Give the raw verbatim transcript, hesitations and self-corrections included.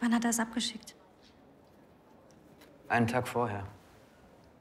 Wann hat er es abgeschickt? Einen Tag vorher.